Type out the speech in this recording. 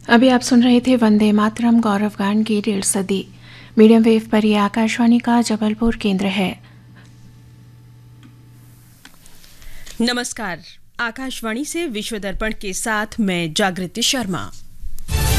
अभी आप सुन रहे थे वंदे मातरम गौरव गान की 1.5 सदी। मीडियम वेव पर यह आकाशवाणी का जबलपुर केंद्र है। नमस्कार, आकाशवाणी से विश्व दर्पण के साथ मैं जागृति शर्मा।